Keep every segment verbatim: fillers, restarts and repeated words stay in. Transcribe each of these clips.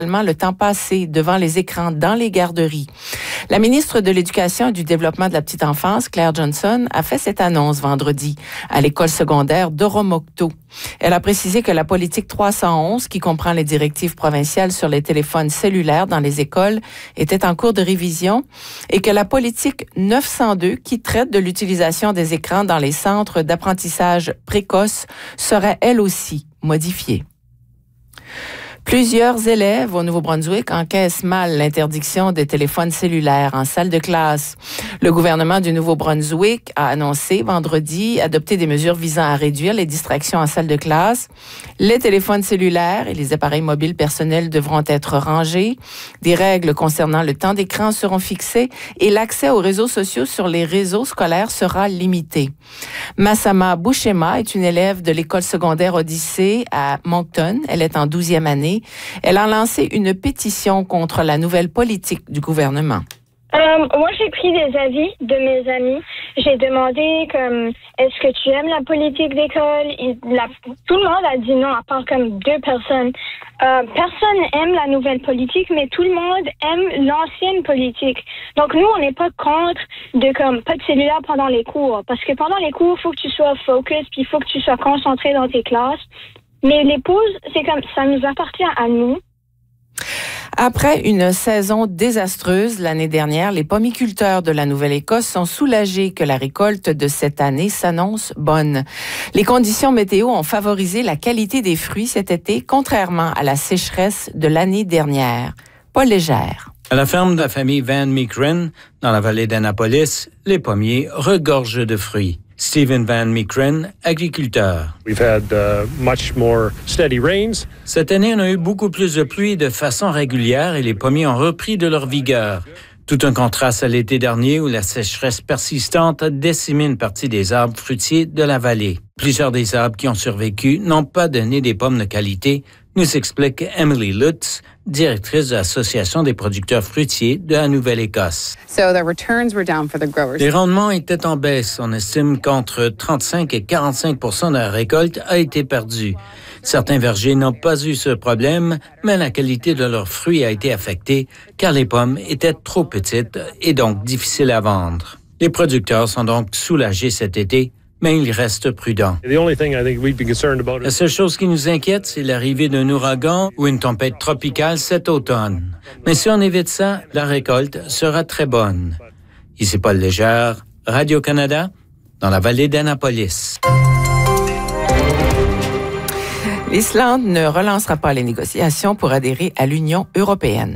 le temps passé devant les écrans dans les garderies. La ministre de l'Éducation et du Développement de la petite enfance, Claire Johnson, a fait cette annonce vendredi à l'école secondaire d'Oromocto. Elle a précisé que la politique trois cent onze, qui comprend les directives provinciales sur les téléphones cellulaires dans les écoles, était en cours de révision et que la politique neuf cent deux, qui traite de l'utilisation des écrans dans les centres d'apprentissage précoce, serait elle aussi modifiée. Plusieurs élèves au Nouveau-Brunswick encaissent mal l'interdiction des téléphones cellulaires en salle de classe. Le gouvernement du Nouveau-Brunswick a annoncé vendredi adopter des mesures visant à réduire les distractions en salle de classe. Les téléphones cellulaires et les appareils mobiles personnels devront être rangés. Des règles concernant le temps d'écran seront fixées et l'accès aux réseaux sociaux sur les réseaux scolaires sera limité. Massama Bouchema est une élève de l'école secondaire Odyssée à Moncton. Elle est en douzième année. Elle a lancé une pétition contre la nouvelle politique du gouvernement. Euh, moi, j'ai pris des avis de mes amis. J'ai demandé comme, est-ce que tu aimes la politique d'école? La, tout le monde a dit non, à part comme deux personnes. Euh, personne aime la nouvelle politique, mais tout le monde aime l'ancienne politique. Donc nous, on n'est pas contre de comme pas de cellulaire pendant les cours, parce que pendant les cours, il faut que tu sois focus, puis il faut que tu sois concentré dans tes classes. Mais les pauses, c'est comme ça nous appartient à nous. Après une saison désastreuse l'année dernière, les pommiculteurs de la Nouvelle-Écosse sont soulagés que la récolte de cette année s'annonce bonne. Les conditions météo ont favorisé la qualité des fruits cet été, contrairement à la sécheresse de l'année dernière. Paul Légère. À la ferme de la famille Van Meekeren, dans la vallée d'Annapolis, les pommiers regorgent de fruits. Stephen Van Meekeren, agriculteur. We've had uh, much more steady rains. Cette année, on a eu beaucoup plus de pluie de façon régulière et les pommiers ont repris de leur vigueur. Tout un contraste à l'été dernier où la sécheresse persistante a décimé une partie des arbres fruitiers de la vallée. Plusieurs des arbres qui ont survécu n'ont pas donné des pommes de qualité, nous explique Emily Lutz, directrice de l'Association des producteurs fruitiers de la Nouvelle-Écosse. So the returns were down for the growers. Les rendements étaient en baisse. On estime qu'entre trente-cinq et quarante-cinq pour cent de la récolte a été perdue. Certains vergers n'ont pas eu ce problème, mais la qualité de leurs fruits a été affectée car les pommes étaient trop petites et donc difficiles à vendre. Les producteurs sont donc soulagés cet été, mais ils restent prudents. La seule chose qui nous inquiète, c'est l'arrivée d'un ouragan ou une tempête tropicale cet automne. Mais si on évite ça, la récolte sera très bonne. Ici Paul Légère, Radio-Canada, dans la vallée d'Annapolis. L'Islande ne relancera pas les négociations pour adhérer à l'Union européenne.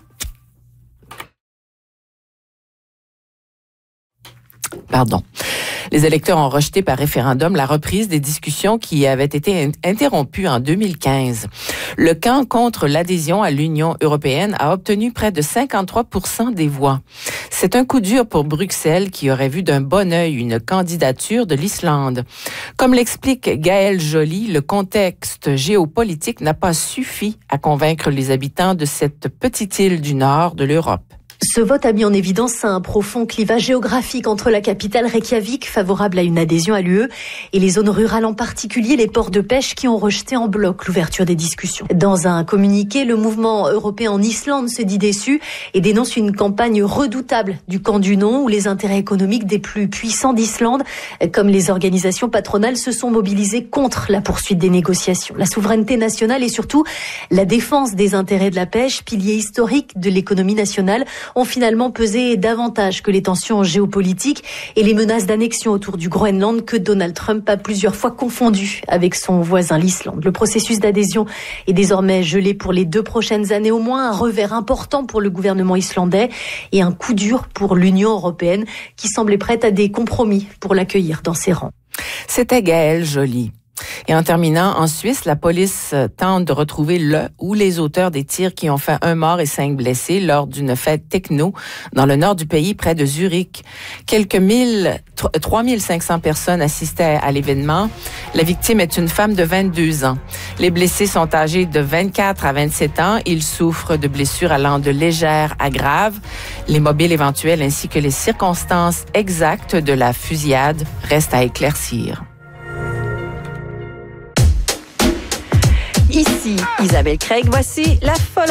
Pardon. Les électeurs ont rejeté par référendum la reprise des discussions qui avaient été interrompues en deux mille quinze. Le camp contre l'adhésion à l'Union européenne a obtenu près de cinquante-trois pour cent des voix. C'est un coup dur pour Bruxelles qui aurait vu d'un bon œil une candidature de l'Islande. Comme l'explique Gaël Joly, le contexte géopolitique n'a pas suffi à convaincre les habitants de cette petite île du nord de l'Europe. Ce vote a mis en évidence un profond clivage géographique entre la capitale Reykjavik, favorable à une adhésion à l'U E, et les zones rurales, en particulier les ports de pêche qui ont rejeté en bloc l'ouverture des discussions. Dans un communiqué, le mouvement européen en Islande se dit déçu et dénonce une campagne redoutable du camp du non où les intérêts économiques des plus puissants d'Islande, comme les organisations patronales, se sont mobilisés contre la poursuite des négociations. La souveraineté nationale et surtout la défense des intérêts de la pêche, pilier historique de l'économie nationale, ont finalement pesé davantage que les tensions géopolitiques et les menaces d'annexion autour du Groenland que Donald Trump a plusieurs fois confondues avec son voisin l'Islande. Le processus d'adhésion est désormais gelé pour les deux prochaines années au moins, un revers important pour le gouvernement islandais et un coup dur pour l'Union européenne qui semblait prête à des compromis pour l'accueillir dans ses rangs. C'était Gaël Joly. Et en terminant, en Suisse, la police tente de retrouver le ou les auteurs des tirs qui ont fait un mort et cinq blessés lors d'une fête techno dans le nord du pays, près de Zurich. Quelques mille, trois mille cinq cents personnes assistaient à l'événement. La victime est une femme de vingt-deux ans. Les blessés sont âgés de vingt-quatre à vingt-sept ans. Ils souffrent de blessures allant de légères à graves. Les mobiles éventuels ainsi que les circonstances exactes de la fusillade restent à éclaircir. Ici Isabelle Craig, voici la folle